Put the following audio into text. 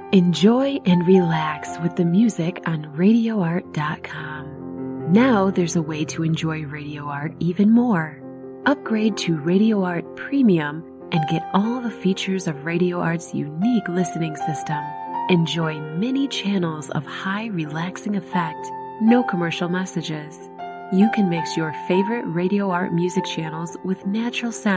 Enjoy and relax with the music on RadioArt.com. Now there's a way to enjoy Radio Art even more. Upgrade to Radio Art Premium and get all the features of Radio Art's unique listening system. Enjoy many channels of high relaxing effect, no commercial messages. You can mix your favorite Radio Art music channels with natural sound